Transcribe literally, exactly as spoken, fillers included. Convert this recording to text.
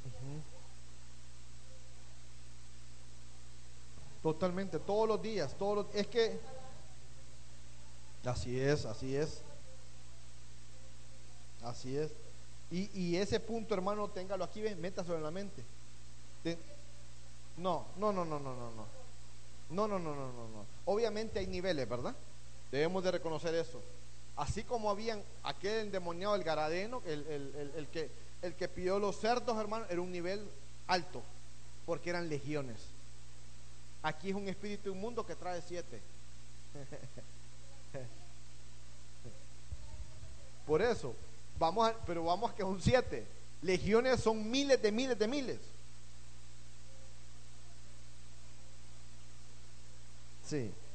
Ujú. Totalmente, todos los días, todos los, es que así es, así es, así es. Y, y ese punto, hermano, téngalo aquí, ven, métaselo en la mente. Te- no, no, no, no, no, no, no. No, no, no, no, no, no. Obviamente hay niveles, ¿verdad? Debemos de reconocer eso. Así como habían aquel endemoniado, el Garadeno, el, el, el, el que, el que pidió los cerdos, hermano, era un nivel alto, porque eran legiones. Aquí es un espíritu inmundo que trae siete. Por eso, vamos a, pero vamos a que son siete. Legiones son miles de miles de miles. Sí.